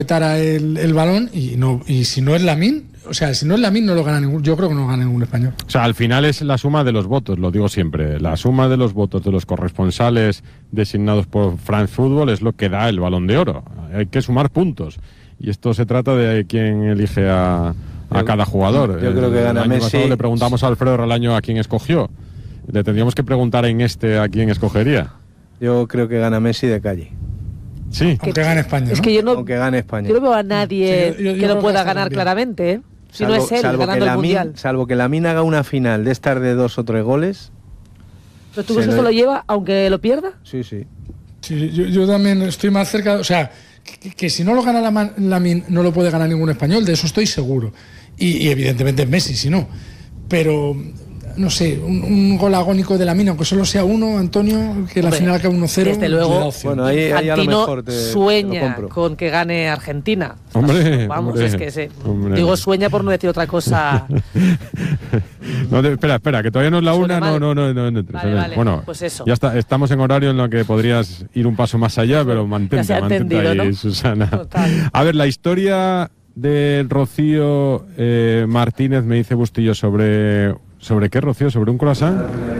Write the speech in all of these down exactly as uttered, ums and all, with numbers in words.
el, el balón y no y si no es Lamine, o sea, si no es Lamine no lo gana ningún, yo creo que no gana ningún español. O sea, al final es la suma de los votos, lo digo siempre, la suma de los votos de los corresponsales designados por France Football es lo que da el Balón de Oro. Hay que sumar puntos y esto se trata de quién elige a, a yo, cada jugador. Yo creo que gana el año Messi. Pasado le preguntamos a Alfredo Relaño a quién escogió. Le tendríamos que preguntar en este a quién escogería. Yo creo que gana Messi de calle. Sí. Aunque gane España, ¿no? Es que yo no, Aunque gane España. Yo no veo a nadie sí, yo, yo, yo que lo pueda ganar bien. claramente, ¿eh? Si salvo, no es él ganando el Mundial. Salvo que Lamine haga una final de estar de dos o tres goles. ¿Pero tú crees que se lo lleva aunque lo pierda? Sí, sí. Sí, yo, yo también estoy más cerca, o sea, que, que si no lo gana Lamine no lo puede ganar ningún español, de eso estoy seguro. Y, y evidentemente es Messi, si no. Pero no sé, un, un gol agónico de Lamine, aunque solo sea uno, Antonio, que la Hombre, final acabe uno cero. Desde luego, bueno, ahí, ahí a lo mejor te, sueña te con que gane Argentina. Hombre, vamos, hombre, es que se, hombre. digo sueña por no decir otra cosa. no, te, espera, espera, que todavía no es la una, no, no, no, no, no vale, vale, bueno, pues eso. Ya está, estamos en horario en lo que podrías ir un paso más allá, pero mantente, mantente ahí, ¿no? Susana. Total. A ver, la historia de Rocío eh, Martínez, me dice Bustillo, sobre... ¿Sobre qué, Rocío? ¿Sobre un croissant?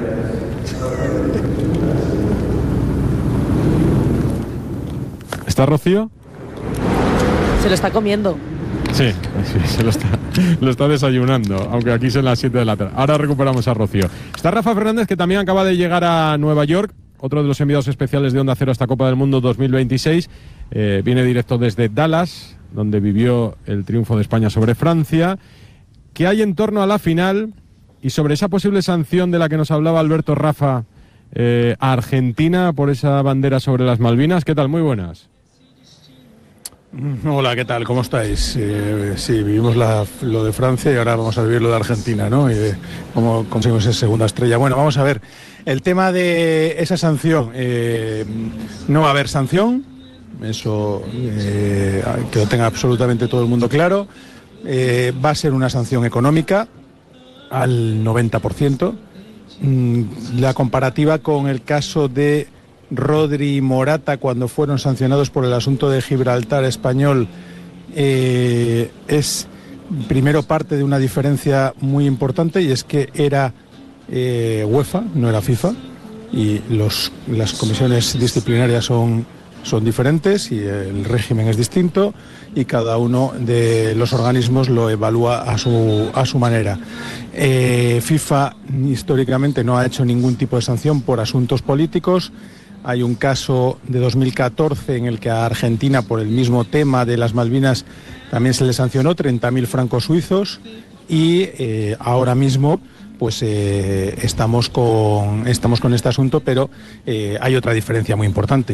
¿Está Rocío? Se lo está comiendo. Sí, sí, se lo está, lo está desayunando, aunque aquí son las siete de la tarde. Ahora recuperamos a Rocío. Está Rafa Fernández, que también acaba de llegar a Nueva York, otro de los enviados especiales de Onda Cero a esta Copa del Mundo dos mil veintiséis. Eh, viene directo desde Dallas, donde vivió el triunfo de España sobre Francia. ¿Qué hay en torno a la final? Y sobre esa posible sanción de la que nos hablaba Alberto Rafa eh, a Argentina por esa bandera sobre las Malvinas. ¿Qué tal? Muy buenas. Hola, ¿qué tal? ¿Cómo estáis? Eh, sí, vivimos la, lo de Francia y ahora vamos a vivir lo de Argentina, ¿no? Y de cómo conseguimos esa segunda estrella. Bueno, vamos a ver. El tema de esa sanción. Eh, no va a haber sanción. Eso eh, que lo tenga absolutamente todo el mundo claro. Eh, va a ser una sanción económica al noventa por ciento. La comparativa con el caso de Rodri y Morata cuando fueron sancionados por el asunto de Gibraltar español eh, es primero parte de una diferencia muy importante, y es que era eh, UEFA, no era FIFA, y los, las comisiones disciplinarias son, son diferentes y el régimen es distinto, y cada uno de los organismos lo evalúa a su, a su manera. Eh, FIFA históricamente no ha hecho ningún tipo de sanción por asuntos políticos. Hay un caso de dos mil catorce en el que a Argentina, por el mismo tema de las Malvinas, también se le sancionó treinta mil francos suizos, y eh, ahora mismo pues eh, estamos con estamos con este asunto, pero eh, hay otra diferencia muy importante.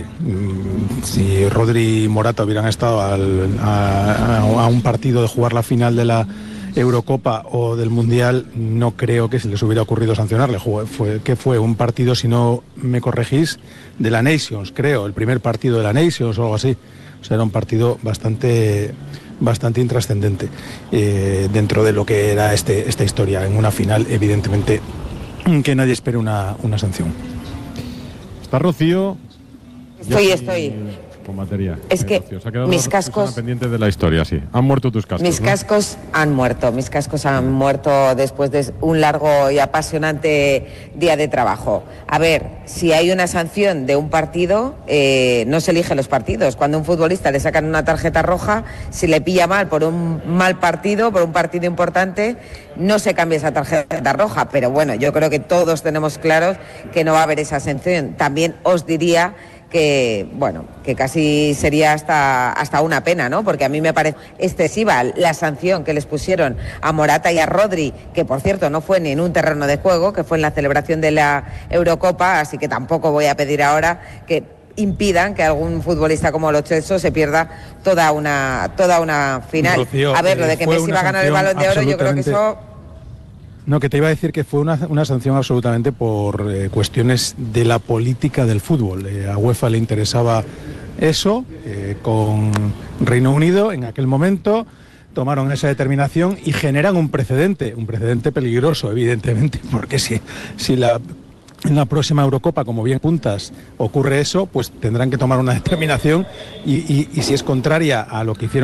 Si Rodri y Morata hubieran estado al, a, a un partido de jugar la final de la Eurocopa o del Mundial, no creo que se les hubiera ocurrido sancionarle. Fue, que fue un partido, si no me corregís, de la Nations, creo, el primer partido de la Nations o algo así. O sea, era un partido bastante bastante intrascendente eh, dentro de lo que era este, esta historia. En una final, evidentemente, que nadie espere una, una sanción. Está Rocío. Estoy, estoy. Con materia. Es que mis cascos... pendientes de la historia, sí. Han muerto tus cascos, Mis ¿no? cascos han muerto. Mis cascos han muerto después de un largo y apasionante día de trabajo. A ver, si hay una sanción de un partido, eh, no se eligen los partidos. Cuando a un futbolista le sacan una tarjeta roja, si le pilla mal por un mal partido, por un partido importante, no se cambia esa tarjeta roja. Pero bueno, yo creo que todos tenemos claros que no va a haber esa sanción. También os diría que, bueno, que casi sería hasta, hasta una pena, ¿no? Porque a mí me parece excesiva la sanción que les pusieron a Morata y a Rodri, que por cierto no fue ni en un terreno de juego, que fue en la celebración de la Eurocopa, así que tampoco voy a pedir ahora que impidan que algún futbolista como Lo Celso se pierda toda una toda una final. Rocío, a ver, lo de que Messi va a ganar el Balón de Oro, yo creo que eso... No, que te iba a decir que fue una, una sanción absolutamente por eh, cuestiones de la política del fútbol. Eh, a UEFA le interesaba eso, eh, con Reino Unido en aquel momento tomaron esa determinación y generan un precedente, un precedente peligroso, evidentemente, porque si, si la, en la próxima Eurocopa, como bien apuntas, ocurre eso, pues tendrán que tomar una determinación y, y, y si es contraria a lo que hicieron